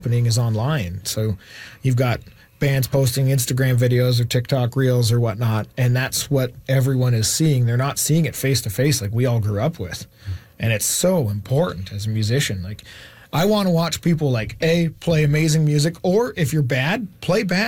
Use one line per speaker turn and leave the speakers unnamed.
happening is online. So you've got bands posting Instagram videos or TikTok reels or whatnot, and that's what everyone is seeing. They're not seeing it face to face like we all grew up with. And it's so important as a musician. Like, I want to watch people like play amazing music, or if you're bad, play bad.